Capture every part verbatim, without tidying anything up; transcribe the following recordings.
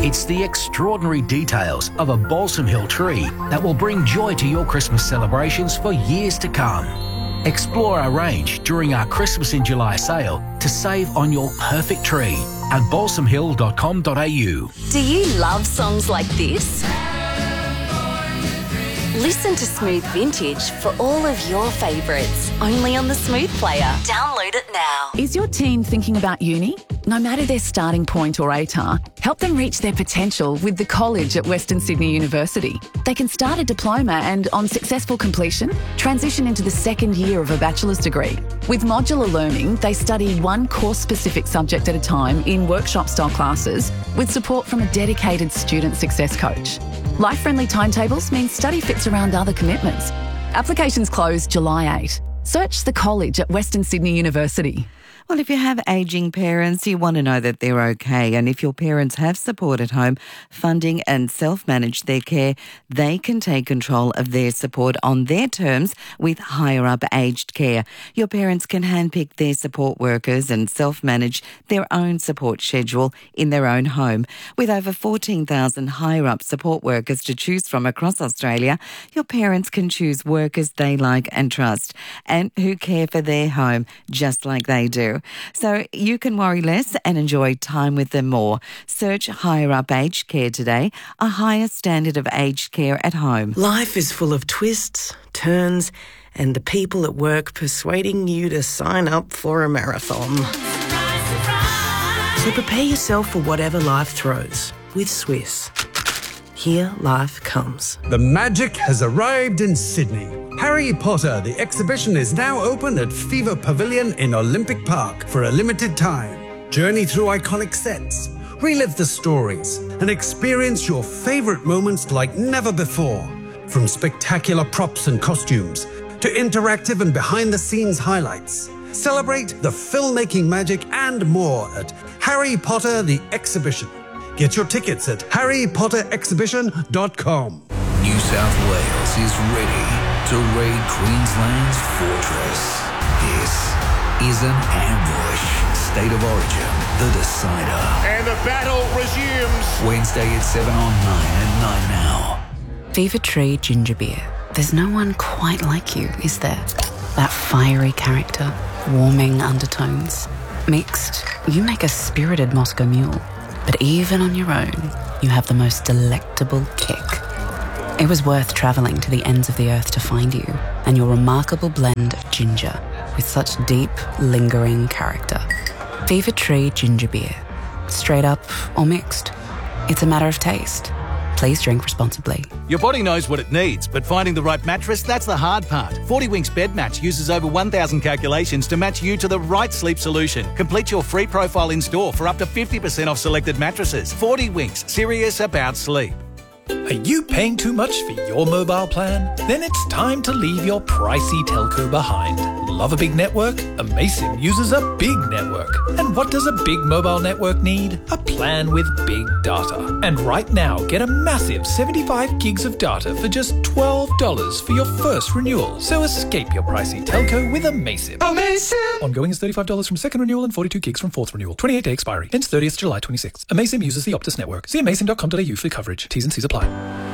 It's the extraordinary details of a Balsam Hill tree that will bring joy to your Christmas celebrations for years to come. Explore our range during our Christmas in July sale to save on your perfect tree at balsam hill dot com dot a u. Do you love songs like this? Listen to Smooth Vintage for all of your favourites, only on the Smooth Player. Download it now. Is your teen thinking about uni? No matter their starting point or A T A R, help them reach their potential with the college at Western Sydney University. They can start a diploma and, on successful completion, transition into the second year of a bachelor's degree. With modular learning, they study one course-specific subject at a time in workshop-style classes with support from a dedicated student success coach. Life-friendly timetables mean study fits around other commitments. Applications close July eighth. Search the college at Western Sydney University. Well, if you have ageing parents, you want to know that they're okay. And if your parents have support at home, funding and self-manage their care, they can take control of their support on their terms with Higher Up Aged Care. Your parents can handpick their support workers and self-manage their own support schedule in their own home. With over fourteen thousand Higher Up support workers to choose from across Australia, your parents can choose workers they like and trust and who care for their home just like they do. So you can worry less and enjoy time with them more. Search Higher Up Aged Care today, a higher standard of aged care at home. Life is full of twists, turns, and the people at work persuading you to sign up for a marathon. So prepare yourself for whatever life throws with Swiss. Here life comes. The magic has arrived in Sydney. Harry Potter, the exhibition, is now open at Fever Pavilion in Olympic Park for a limited time. Journey through iconic sets, relive the stories, and experience your favourite moments like never before. From spectacular props and costumes to interactive and behind-the-scenes highlights. Celebrate the filmmaking magic and more at Harry Potter, the exhibition. Get your tickets at harry potter exhibition dot com. New South Wales is ready to raid Queensland's fortress. This is an ambush. State of Origin, the decider. And the battle resumes. Wednesday at seven on nine and nine now. Fever Tree Ginger Beer. There's no one quite like you, is there? That fiery character, warming undertones. Mixed, you make a spirited Moscow Mule. But even on your own, you have the most delectable kick. It was worth travelling to the ends of the earth to find you and your remarkable blend of ginger with such deep, lingering character. Fever Tree Ginger Beer. Straight up or mixed. It's a matter of taste. Please drink responsibly. Your body knows what it needs, but finding the right mattress, that's the hard part. forty winks Bed Match uses over one thousand calculations to match you to the right sleep solution. Complete your free profile in store for up to fifty percent off selected mattresses. forty winks, serious about sleep. Are you paying too much for your mobile plan? Then it's time to leave your pricey telco behind. Love a big network? Amaysim uses a big network. And what does a big mobile network need? A plan with big data. And right now, get a massive seventy-five gigs of data for just twelve dollars for your first renewal. So escape your pricey telco with Amaysim. Amaysim! Ongoing is thirty-five dollars from second renewal and forty-two gigs from fourth renewal. twenty-eight day expiry. Ends thirtieth July twenty-sixth. Amaysim uses the Optus network. See amaysim dot com dot a u for coverage. T's and C's apply.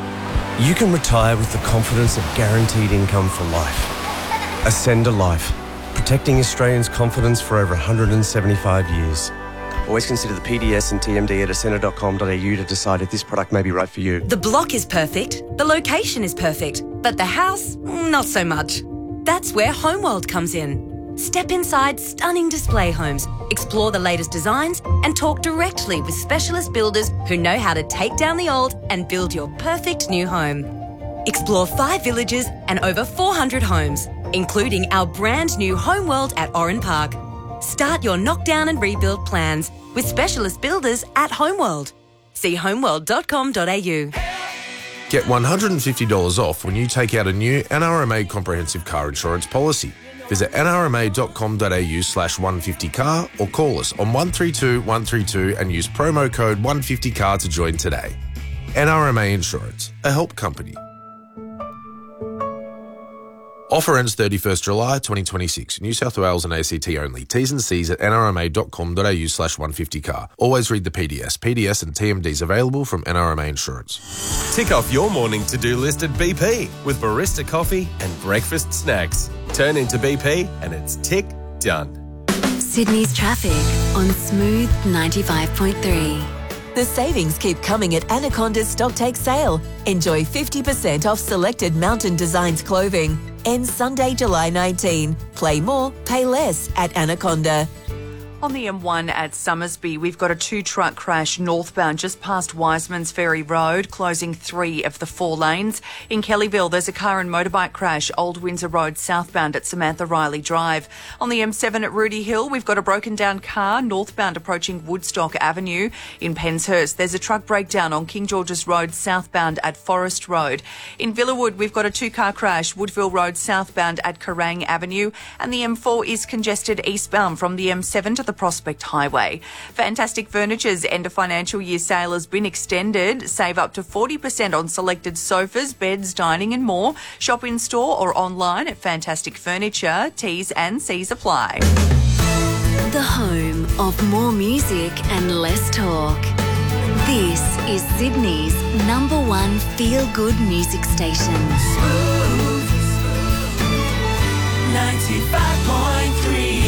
You can retire with the confidence of guaranteed income for life. Ascender Life, protecting Australians' confidence for over one hundred seventy-five years. Always consider the P D S and T M D at ascender dot com dot a u to decide if this product may be right for you. The block is perfect, the location is perfect, but the house, not so much. That's where Homeworld comes in. Step inside stunning display homes, explore the latest designs, and talk directly with specialist builders who know how to take down the old and build your perfect new home. Explore five villages and over four hundred homes, including our brand new Homeworld at Oran Park. Start your knockdown and rebuild plans with specialist builders at Homeworld. See homeworld dot com dot a u. Get one hundred fifty dollars off when you take out a new N R M A comprehensive car insurance policy. Visit n r m a dot com dot a u slash one fifty car or call us on one three two one three two and use promo code one fifty car to join today. N R M A Insurance, a help company. Offer ends thirty-first July twenty twenty-six. New South Wales and A C T only. T's and C's at nrma.com.au slash 150car. Always read the P D S. P D S and T M Ds available from N R M A Insurance. Tick off your morning to-do list at B P with barista coffee and breakfast snacks. Turn into B P and it's tick done. Sydney's traffic on Smooth ninety-five point three. The savings keep coming at Anaconda's Stocktake sale. Enjoy fifty percent off selected Mountain Designs clothing. Ends Sunday, July nineteenth. Play more, pay less at Anaconda. On the M one at Summersby, we've got a two-truck crash northbound just past Wiseman's Ferry Road, closing three of the four lanes. In Kellyville, there's a car and motorbike crash, Old Windsor Road southbound at Samantha Riley Drive. On the M seven at Rudy Hill, we've got a broken-down car northbound approaching Woodstock Avenue. In Penshurst, there's a truck breakdown on King George's Road southbound at Forest Road. In Villawood, we've got a two-car crash, Woodville Road southbound at Kerrang Avenue. And the M four is congested eastbound from the M seven to the Prospect Highway. Fantastic Furniture's end of financial year sale has been extended. Save up to forty percent on selected sofas, beds, dining and more. Shop in store or online at Fantastic Furniture. T's and C's apply. The home of more music and less talk. This is Sydney's number one feel-good music station. Smooth ninety-five point three.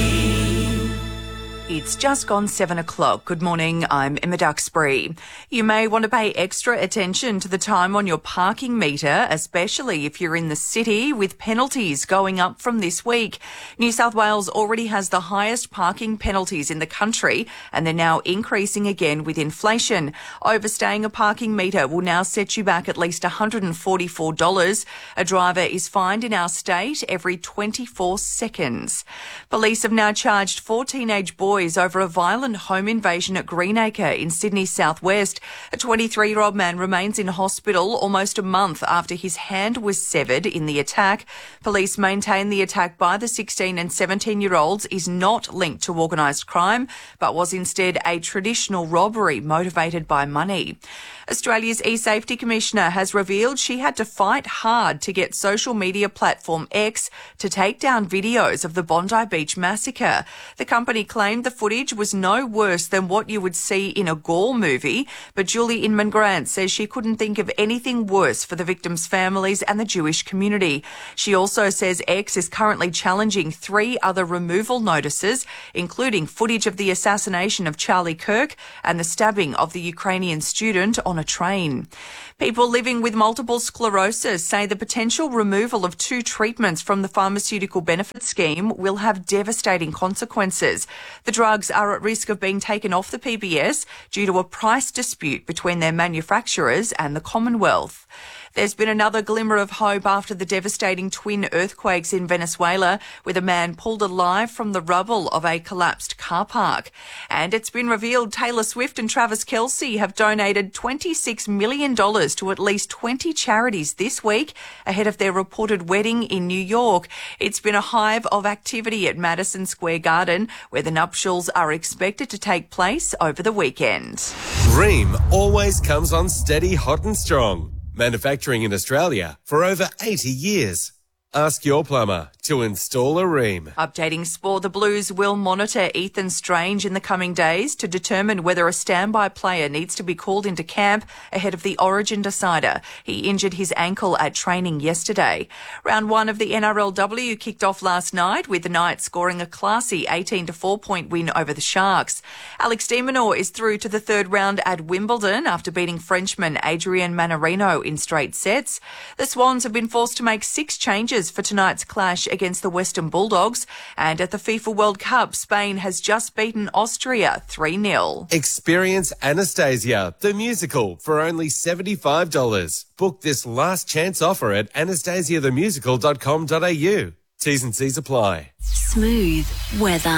It's just gone seven o'clock. Good morning, I'm Emma Duxbury. You may want to pay extra attention to the time on your parking meter, especially if you're in the city, with penalties going up from this week. New South Wales already has the highest parking penalties in the country, and they're now increasing again with inflation. Overstaying a parking meter will now set you back at least one hundred forty-four dollars. A driver is fined in our state every twenty-four seconds. Police have now charged four teenage boys over a violent home invasion at Greenacre in Sydney's southwest. A twenty-three-year-old man remains in hospital almost a month after his hand was severed in the attack. Police maintain the attack by the sixteen and seventeen-year-olds is not linked to organised crime, but was instead a traditional robbery motivated by money. Australia's e-safety commissioner has revealed she had to fight hard to get social media platform X to take down videos of the Bondi Beach massacre. The company claimed the footage was no worse than what you would see in a gore movie, but Julie Inman-Grant says she couldn't think of anything worse for the victims' families and the Jewish community. She also says X is currently challenging three other removal notices, including footage of the assassination of Charlie Kirk and the stabbing of the Ukrainian student on a train. People living with multiple sclerosis say the potential removal of two treatments from the pharmaceutical benefit scheme will have devastating consequences. The drugs are at risk of being taken off the P B S due to a price dispute between their manufacturers and the Commonwealth. There's been another glimmer of hope after the devastating twin earthquakes in Venezuela, with a man pulled alive from the rubble of a collapsed car park. And it's been revealed Taylor Swift and Travis Kelce have donated twenty-six million dollars to at least twenty charities this week ahead of their reported wedding in New York. It's been a hive of activity at Madison Square Garden, where the nuptials are expected to take place over the weekend. Rheem always comes on steady, hot and strong. Manufacturing in Australia for over eighty years. Ask your plumber to install a Rheem. Updating sport, the Blues will monitor Ethan Strange in the coming days to determine whether a standby player needs to be called into camp ahead of the Origin decider. He injured his ankle at training yesterday. Round one of the N R L W kicked off last night with the Knights scoring a classy eighteen to four point win over the Sharks. Alex de Minaur is through to the third round at Wimbledon after beating Frenchman Adrian Manarino in straight sets. The Swans have been forced to make six changes for tonight's clash against the Western Bulldogs. And at the FIFA World Cup, Spain has just beaten Austria three nil. Experience Anastasia, the musical, for only seventy-five dollars. Book this last chance offer at anastasia the musical dot com dot a u. T's and C's apply. Smooth weather.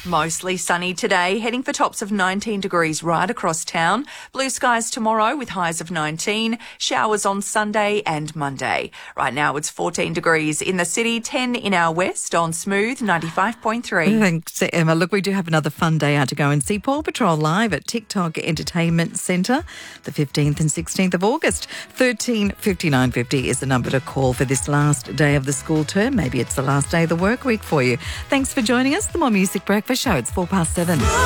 Mostly sunny today, heading for tops of nineteen degrees right across town. Blue skies tomorrow with highs of nineteen. Showers on Sunday and Monday. Right now it's fourteen degrees in the city, ten in our west on Smooth ninety-five point three. Thanks, Emma. Look, we do have another fun day out to go and see Paw Patrol live at TikTok Entertainment Centre, the fifteenth and sixteenth of August. thirteen fifty-nine fifty is the number to call for this last day of the school term. Maybe it's the last day of the work week for you. Thanks for joining us. The More Music Breakfast Show. It's four past seven.